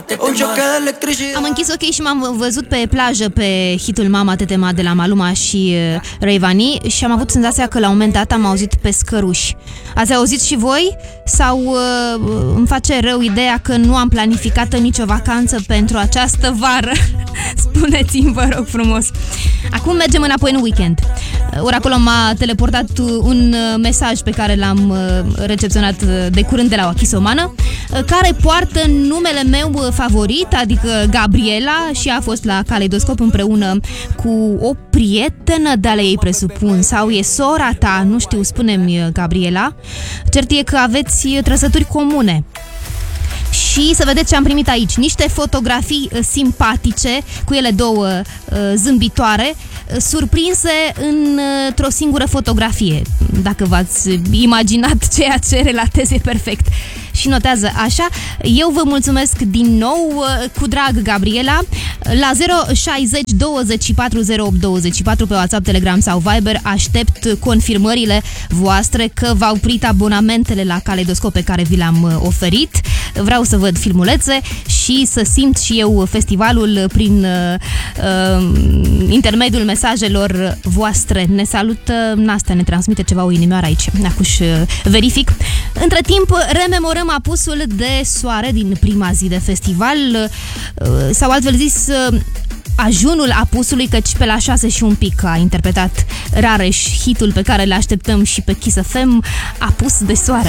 Am închis ochii și m-am văzut pe plajă pe hitul Mama Tetema de la Maluma și Rayvanny și am avut senzația că la un moment dat am auzit pescăruși. Ați auzit și voi? Sau îmi face rău ideea că nu am planificat nicio vacanță pentru această vară? Spuneți-mi, vă rog frumos. Acum mergem înapoi în weekend. Ori acolo m-a teleportat un mesaj pe care l-am recepționat de curând de la o chisomană, care poartă numele meu favorit, adică Gabriela, și a fost la Caleidoscop împreună cu o prietenă de-ale ei, presupun, sau e sora ta, nu știu, spune-mi, Gabriela. Cert e că aveți trăsături comune. Și să vedeți ce am primit aici. Niște fotografii simpatice, cu ele două zâmbitoare, surprinse într-o singură fotografie. Dacă v-ați imaginat ceea ce relatez, e perfect. Și notează așa: eu vă mulțumesc din nou, cu drag, Gabriela. La 060 24 08 24 pe WhatsApp, Telegram sau Viber aștept confirmările voastre că v-au prit abonamentele la Caleidoscop pe care vi l-am oferit. Vreau să văd filmulețe și să simt și eu festivalul prin intermediul mesajelor voastre. Ne salută Nastea, ne transmite ceva, o inimioară aici. Acuș verific. Între timp, rememorăm apusul de soare din prima zi de festival, sau altfel zis, ajunul apusului, căci pe la 6 și un pic a interpretat Rareș hitul pe care le așteptăm și pe Kiss FM, Apus de soare.